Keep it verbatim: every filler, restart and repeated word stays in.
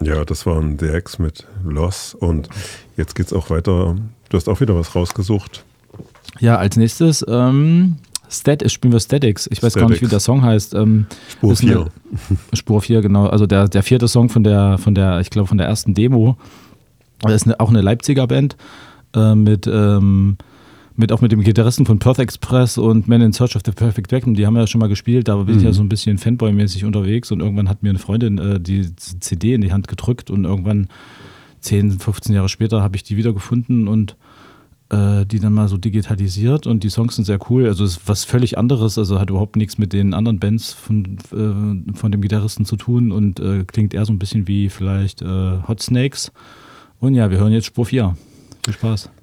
Ja, das waren The X mit Loss und jetzt geht's auch weiter. Du hast auch wieder was rausgesucht. Ja, als nächstes ähm, Stat- spielen wir Statics. Ich weiß Statics. gar nicht, wie der Song heißt. Ähm, Spur vier. Spur vier, genau. Also der, der vierte Song von der, von der, ich glaube, von der ersten Demo. Das ist eine, auch eine Leipziger Band äh, mit, ähm, mit auch mit dem Gitarristen von Perth Express und Man in Search of the Perfect Vacuum. Die haben ja schon mal gespielt, da bin mhm. ich ja so ein bisschen Fanboy-mäßig unterwegs und irgendwann hat mir eine Freundin äh, die C D in die Hand gedrückt und irgendwann zehn, fünfzehn Jahre später habe ich die wieder gefunden und äh, die dann mal so digitalisiert und die Songs sind sehr cool. Also es ist was völlig anderes, also hat überhaupt nichts mit den anderen Bands von, äh, von dem Gitarristen zu tun und äh, klingt eher so ein bisschen wie vielleicht äh, Hot Snakes. Und ja, wir hören jetzt Spur vier. Viel Spaß.